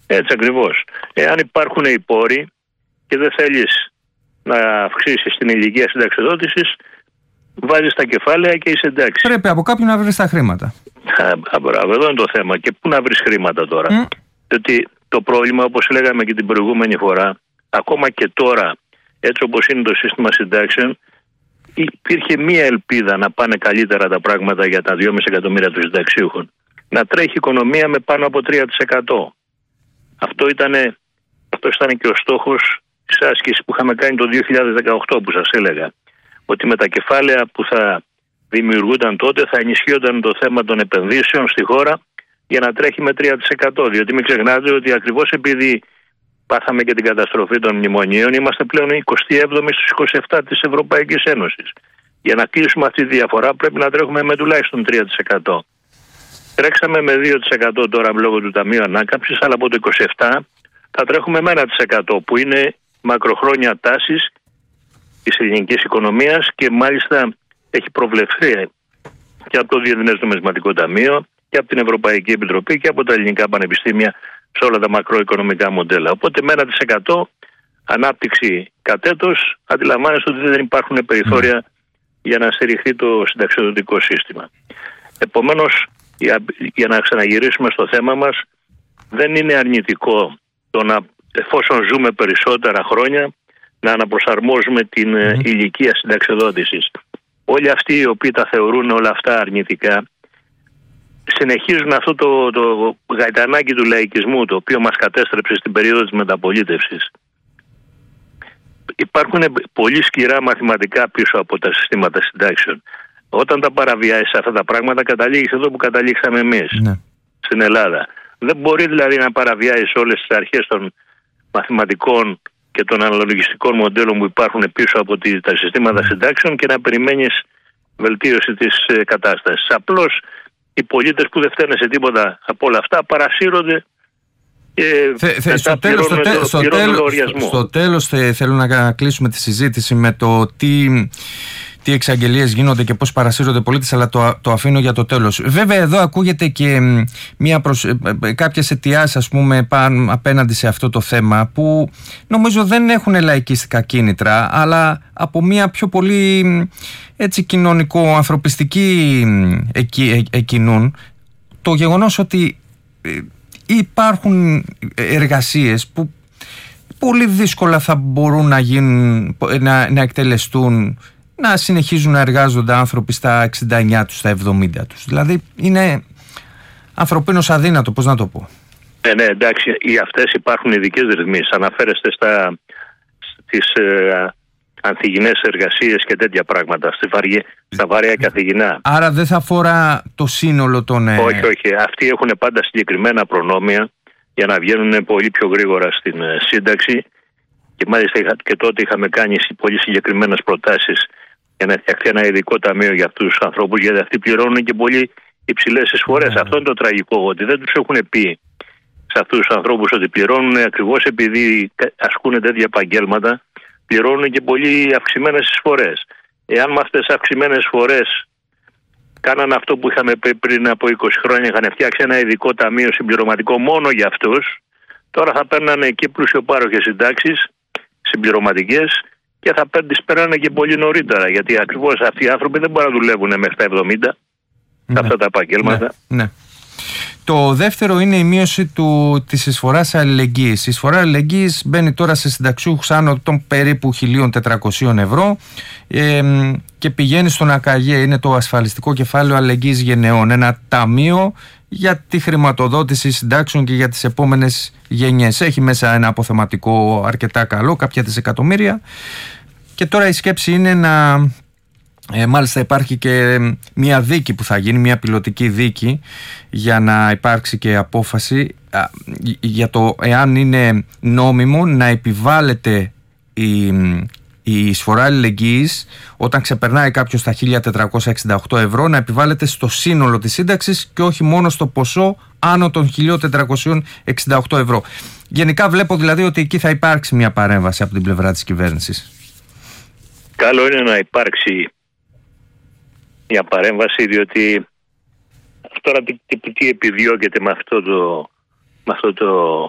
Έτσι ακριβώς. Εάν υπάρχουν οι πόροι και δεν θέλεις να αυξήσεις την ηλικία συνταξιοδότησης, βάζεις τα κεφάλαια και είσαι εντάξει. Πρέπει από κάποιον να βρεις τα χρήματα. Μπράβο, εδώ είναι το θέμα. Και πού να βρεις χρήματα τώρα? Διότι το πρόβλημα, όπως λέγαμε και την προηγούμενη φορά, ακόμα και τώρα, έτσι όπως είναι το σύστημα συντάξεων, υπήρχε μία ελπίδα να πάνε καλύτερα τα πράγματα για τα 2,5 εκατομμύρια των συνταξίουχων. Να τρέχει η οικονομία με πάνω από 3%. Αυτό ήταν και ο στόχος της άσκησης που είχαμε κάνει το 2018, που σας έλεγα. Ότι με τα κεφάλαια που θα δημιουργούνταν τότε θα ενισχύονταν το θέμα των επενδύσεων στη χώρα για να τρέχει με 3%. Διότι μην ξεχνάτε ότι ακριβώς επειδή πάθαμε και την καταστροφή των μνημονίων, είμαστε πλέον 27η στους 27 της Ευρωπαϊκής Ένωσης. Για να κλείσουμε αυτή τη διαφορά πρέπει να τρέχουμε με τουλάχιστον 3%. Τρέξαμε με 2% τώρα λόγω του Ταμείου Ανάκαμψης, αλλά από το 27 θα τρέχουμε με 1%, που είναι μακροχρόνια τάσης της ελληνικής οικονομίας και μάλιστα έχει προβλεφθεί και από το Διεθνές Νομισματικό Ταμείο και από την Ευρωπαϊκή Επιτροπή και από τα ελληνικά πανεπιστήμια σε όλα τα μακροοικονομικά μοντέλα. Οπότε με 1% ανάπτυξη κατ' έτος αντιλαμβάνεστε ότι δεν υπάρχουν περιθώρια για να στηριχθεί το συνταξιοδοτικό σύστημα. Επομένως, για να ξαναγυρίσουμε στο θέμα μας, δεν είναι αρνητικό το να, εφόσον ζούμε περισσότερα χρόνια, να αναπροσαρμόζουμε την ηλικία συνταξιοδότησης. Όλοι αυτοί οι οποίοι τα θεωρούν όλα αυτά αρνητικά συνεχίζουν αυτό το γαϊτανάκι του λαϊκισμού, το οποίο μας κατέστρεψε στην περίοδο της μεταπολίτευσης. Υπάρχουν πολύ σκληρά μαθηματικά πίσω από τα συστήματα συντάξεων. Όταν τα παραβιάζεις αυτά τα πράγματα, καταλήγεις εδώ που καταλήξαμε εμείς, στην Ελλάδα. Δεν μπορεί δηλαδή να παραβιάζεις όλες τις αρχές των μαθηματικών και των αναλογιστικών μοντέλων που υπάρχουν πίσω από τα συστήματα συντάξεων και να περιμένεις βελτίωση της κατάστασης. Απλώς οι πολίτες που δεν φταίνε σε τίποτα από όλα αυτά παρασύρονται και στο τέλος θέλω να κλείσουμε τη συζήτηση με το τι εξαγγελίες γίνονται και πώς παρασύρονται οι πολίτες, αλλά το αφήνω για το τέλος. Βέβαια εδώ ακούγεται και κάποιες αιτιάσεις, ας πούμε, απέναντι σε αυτό το θέμα, που νομίζω δεν έχουν λαϊκιστικά κίνητρα, αλλά από μια πιο πολύ έτσι κοινωνικο-ανθρωπιστική εκκινούν το γεγονός ότι υπάρχουν εργασίες που πολύ δύσκολα θα μπορούν να γίνουν, να εκτελεστούν, να συνεχίζουν να εργάζονται άνθρωποι στα 69 τους, στα 70 τους. Δηλαδή είναι ανθρωπίνως αδύνατο, πώς να το πω. Ναι, εντάξει, για αυτές υπάρχουν ειδικές ρυθμίσεις. Αναφέρεστε στις ανθυγινές εργασίες και τέτοια πράγματα, στα βαριά καθηγινά. Άρα δεν θα αφορά το σύνολο των... Όχι. Αυτοί έχουν πάντα συγκεκριμένα προνόμια για να βγαίνουν πολύ πιο γρήγορα στην σύνταξη και μάλιστα και τότε είχαμε κάνει πολύ συγκεκριμένες προτάσεις για να φτιαχτεί ένα ειδικό ταμείο για αυτούς τους ανθρώπους, γιατί αυτοί πληρώνουν και πολύ υψηλές εισφορές. Αυτό είναι το τραγικό, ότι δεν τους έχουν πει σε αυτούς τους ανθρώπους ότι πληρώνουν ακριβώς επειδή ασκούν τέτοια επαγγέλματα, πληρώνουν και πολύ αυξημένες εισφορές. Εάν με αυτές τις αυξημένες εισφορές κάναν αυτό που είχαμε πει πριν από 20 χρόνια, είχαν φτιάξει ένα ειδικό ταμείο συμπληρωματικό μόνο για αυτούς, τώρα θα παίρνανε εκεί πλουσιοπάροχες συντάξεις συμπληρωματικές και θα τις παίρνανε και πολύ νωρίτερα, γιατί ακριβώς αυτοί οι άνθρωποι δεν μπορούν να δουλεύουν μέχρι τα 70 σε αυτά τα επαγγέλματα. Ναι. Το δεύτερο είναι η μείωση της εισφοράς αλληλεγγύης. Η εισφορά αλληλεγγύης μπαίνει τώρα σε συνταξιούχους άνω των περίπου 1.400 ευρώ και πηγαίνει στον ΑΚΑΓΕ, είναι το ασφαλιστικό κεφάλαιο αλληλεγγύης γενεών, ένα ταμείο για τη χρηματοδότηση συντάξεων και για τις επόμενες γενιές. Έχει μέσα ένα αποθεματικό αρκετά καλό, κάποια δισεκατομμύρια, και τώρα η σκέψη είναι να... μάλιστα υπάρχει και μια δίκη που θα γίνει, μια πιλωτική δίκη, για να υπάρξει και απόφαση για το εάν είναι νόμιμο να επιβάλλεται η εισφορά αλληλεγγύης όταν ξεπερνάει κάποιος τα 1.468 ευρώ, να επιβάλλεται στο σύνολο της σύνταξης και όχι μόνο στο ποσό άνω των 1.468 ευρώ. Γενικά βλέπω δηλαδή ότι εκεί θα υπάρξει μια παρέμβαση από την πλευρά της κυβέρνησης. Καλό είναι να υπάρξει μια παρέμβαση, διότι τώρα τι επιδιώκεται με αυτό το